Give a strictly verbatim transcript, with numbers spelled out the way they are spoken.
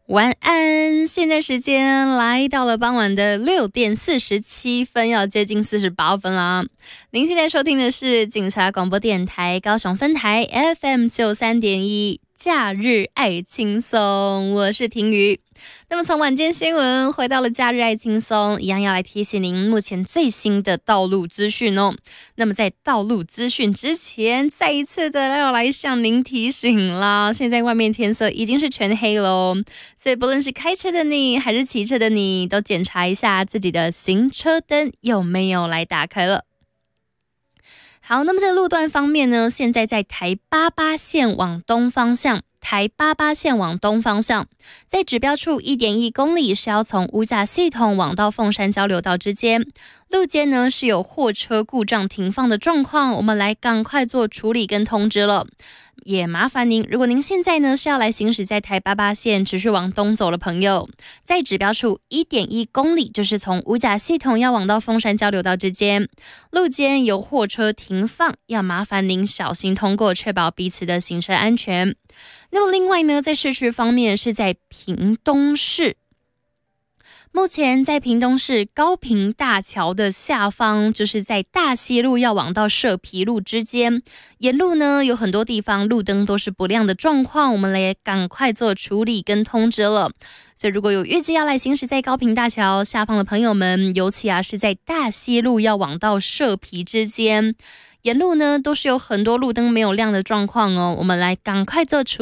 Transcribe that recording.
晚安，现在时间来到了傍晚的六点四十七分，要接近四十八分啦。您现在收听的是警察广播电台高雄分台 F M 九三点一，假日爱轻松，我是婷瑜。那么从晚间新闻回到了假日爱轻松，一样要来提醒您目前最新的道路资讯哦。那么在道路资讯之前，再一次的要来向您提醒啦，现在外面天色已经是全黑喽，所以不论是开车的你还是骑车的你，都检查一下自己的行车灯有没有来打开了。好，那么在路段方面呢，现在在台八八线往东方向，台八八线往东方向，在指标处 一点一公里是要从五甲系统往到凤山交流道之间，路肩呢是有货车故障停放的状况，我们来赶快做处理跟通知了。也麻烦您，如果您现在呢是要来行驶在台八八线持续往东走的朋友，在指标处 一点一公里，就是从五甲系统要往到凤山交流道之间，路肩有货车停放，要麻烦您小心通过，确保彼此的行车安全。那么另外呢，在市区方面是在屏东市，目前在屏东市高屏大桥的下方，就是在大溪路要往到社皮路之间，沿路呢有很多地方路灯都是不亮的状况，我们来赶快做处理跟通知了。所以如果有预计要来行驶在高屏大桥下方的朋友们，尤其啊是在大溪路要往到社皮之间，沿路呢都是有很多路灯没有亮的状况哦，我们来赶快做处理。